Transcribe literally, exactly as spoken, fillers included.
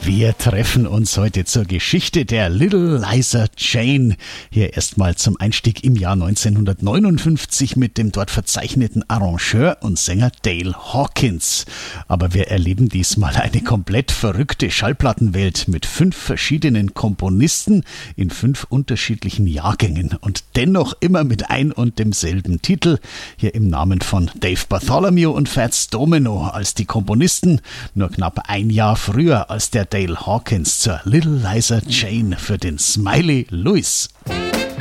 Wir treffen uns heute zur Geschichte der Little Liza Jane. Hier erstmal zum Einstieg im Jahr neunzehnhundertneunundfünfzig mit dem dort verzeichneten Arrangeur und Sänger Dale Hawkins. Aber wir erleben diesmal eine komplett verrückte Schallplattenwelt mit fünf verschiedenen Komponisten in fünf unterschiedlichen Jahrgängen und dennoch immer mit ein und demselben Titel. Hier im Namen von Dave Bartholomew und Fats Domino als die Komponisten, nur knapp ein Jahr früher als der Dale Hawkins zur Little Liza Jane für den Smiley Lewis.